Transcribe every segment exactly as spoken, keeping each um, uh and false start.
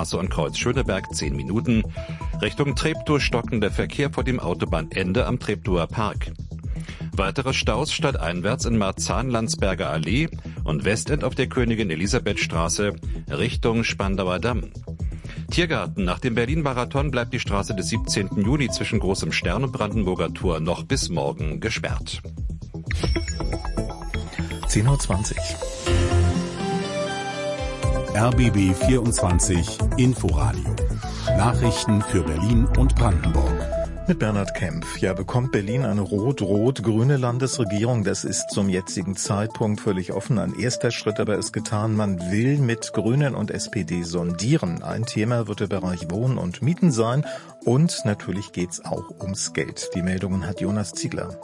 Straße und Kreuz Schöneberg zehn Minuten. Richtung Treptow stockender Verkehr vor dem Autobahnende am Treptower Park. Weitere Staus stadteinwärts in Marzahn-Landsberger Allee und Westend auf der Königin-Elisabeth-Straße Richtung Spandauer Damm. Tiergarten. Nach dem Berlin-Marathon bleibt die Straße des siebzehnten Juni zwischen Großem Stern und Brandenburger Tor noch bis morgen gesperrt. zehn Uhr zwanzig. R B B vierundzwanzig Inforadio. Nachrichten für Berlin und Brandenburg. Mit Bernhard Kempf. Ja, bekommt Berlin eine rot-rot-grüne Landesregierung? Das ist zum jetzigen Zeitpunkt völlig offen. Ein erster Schritt aber ist getan. Man will mit Grünen und S P D sondieren. Ein Thema wird der Bereich Wohnen und Mieten sein. Und natürlich geht's auch ums Geld. Die Meldungen hat Jonas Ziegler.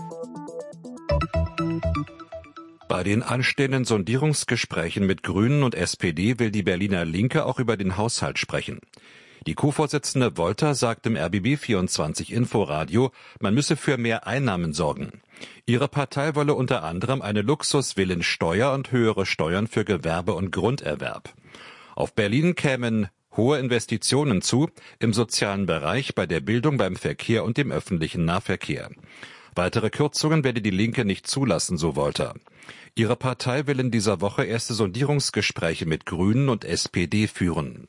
Bei den anstehenden Sondierungsgesprächen mit Grünen und S P D will die Berliner Linke auch über den Haushalt sprechen. Die Co-Vorsitzende Wolter sagt im R B B vierundzwanzig Inforadio, man müsse für mehr Einnahmen sorgen. Ihre Partei wolle unter anderem eine Luxusvillensteuer und höhere Steuern für Gewerbe und Grunderwerb. Auf Berlin kämen hohe Investitionen zu, im sozialen Bereich, bei der Bildung, beim Verkehr und dem öffentlichen Nahverkehr. Weitere Kürzungen werde die Linke nicht zulassen, so Wolter. Ihre Partei will in dieser Woche erste Sondierungsgespräche mit Grünen und S P D führen.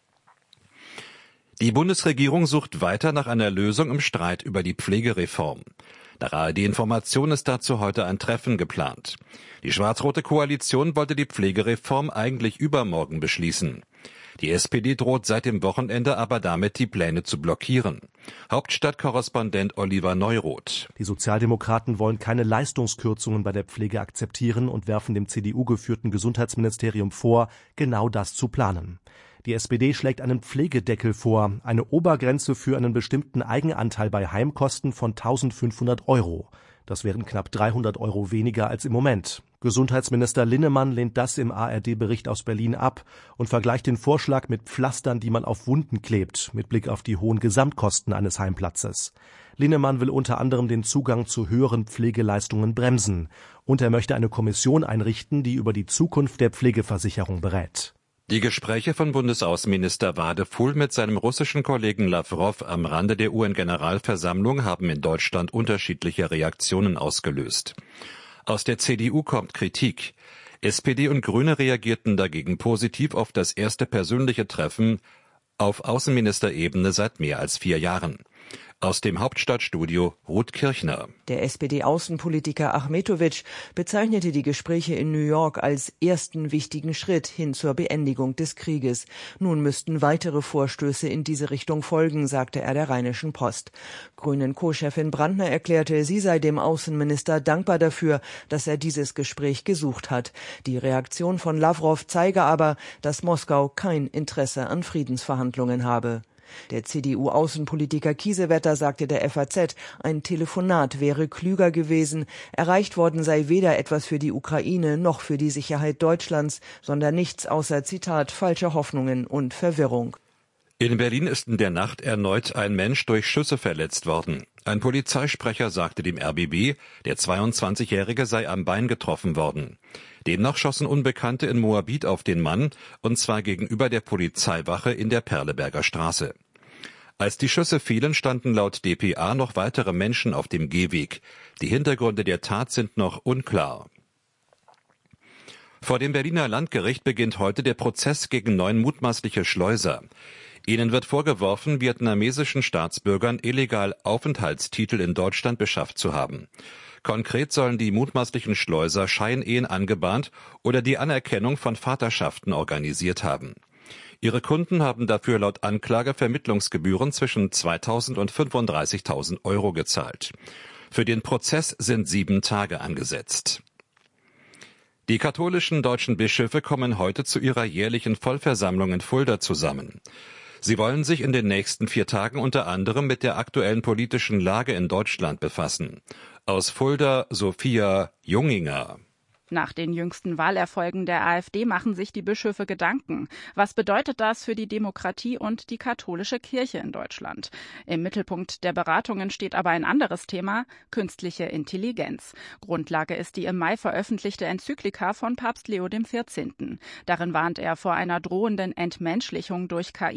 Die Bundesregierung sucht weiter nach einer Lösung im Streit über die Pflegereform. Nach A R D-Information ist dazu heute ein Treffen geplant. Die schwarz-rote Koalition wollte die Pflegereform eigentlich übermorgen beschließen. Die S P D droht seit dem Wochenende aber damit, die Pläne zu blockieren. Hauptstadtkorrespondent Oliver Neuroth. Die Sozialdemokraten wollen keine Leistungskürzungen bei der Pflege akzeptieren und werfen dem C D U-geführten Gesundheitsministerium vor, genau das zu planen. Die S P D schlägt einen Pflegedeckel vor, eine Obergrenze für einen bestimmten Eigenanteil bei Heimkosten von eintausendfünfhundert Euro. Das wären knapp dreihundert Euro weniger als im Moment. Gesundheitsminister Linnemann lehnt das im A R D-Bericht aus Berlin ab und vergleicht den Vorschlag mit Pflastern, die man auf Wunden klebt, mit Blick auf die hohen Gesamtkosten eines Heimplatzes. Linnemann will unter anderem den Zugang zu höheren Pflegeleistungen bremsen. Und er möchte eine Kommission einrichten, die über die Zukunft der Pflegeversicherung berät. Die Gespräche von Bundesaußenminister Wadefuhl mit seinem russischen Kollegen Lawrow am Rande der U N-Generalversammlung haben in Deutschland unterschiedliche Reaktionen ausgelöst. Aus der C D U kommt Kritik. S P D und Grüne reagierten dagegen positiv auf das erste persönliche Treffen auf Außenministerebene seit mehr als vier Jahren. Aus dem Hauptstadtstudio Ruth Kirchner. Der S P D-Außenpolitiker Achmetovic bezeichnete die Gespräche in New York als ersten wichtigen Schritt hin zur Beendigung des Krieges. Nun müssten weitere Vorstöße in diese Richtung folgen, sagte er der Rheinischen Post. Grünen-Co-Chefin Brandner erklärte, sie sei dem Außenminister dankbar dafür, dass er dieses Gespräch gesucht hat. Die Reaktion von Lawrow zeige aber, dass Moskau kein Interesse an Friedensverhandlungen habe. Der C D U-Außenpolitiker Kiesewetter sagte der F A Z, ein Telefonat wäre klüger gewesen. Erreicht worden sei weder etwas für die Ukraine noch für die Sicherheit Deutschlands, sondern nichts außer, Zitat, falsche Hoffnungen und Verwirrung. In Berlin ist in der Nacht erneut ein Mensch durch Schüsse verletzt worden. Ein Polizeisprecher sagte dem R B B, der zweiundzwanzigjährige sei am Bein getroffen worden. Demnach schossen Unbekannte in Moabit auf den Mann, und zwar gegenüber der Polizeiwache in der Perleberger Straße. Als die Schüsse fielen, standen laut D P A noch weitere Menschen auf dem Gehweg. Die Hintergründe der Tat sind noch unklar. Vor dem Berliner Landgericht beginnt heute der Prozess gegen neun mutmaßliche Schleuser. Ihnen wird vorgeworfen, vietnamesischen Staatsbürgern illegal Aufenthaltstitel in Deutschland beschafft zu haben. Konkret sollen die mutmaßlichen Schleuser Scheinehen angebahnt oder die Anerkennung von Vaterschaften organisiert haben. Ihre Kunden haben dafür laut Anklage Vermittlungsgebühren zwischen zweitausend und fünfunddreißigtausend Euro gezahlt. Für den Prozess sind sieben Tage angesetzt. Die katholischen deutschen Bischöfe kommen heute zu ihrer jährlichen Vollversammlung in Fulda zusammen. Sie wollen sich in den nächsten vier Tagen unter anderem mit der aktuellen politischen Lage in Deutschland befassen. Aus Fulda Sophia Junginger. Nach den jüngsten Wahlerfolgen der AfD machen sich die Bischöfe Gedanken. Was bedeutet das für die Demokratie und die katholische Kirche in Deutschland? Im Mittelpunkt der Beratungen steht aber ein anderes Thema, künstliche Intelligenz. Grundlage ist die im Mai veröffentlichte Enzyklika von Papst Leo der vierzehnte. Darin warnt er vor einer drohenden Entmenschlichung durch K I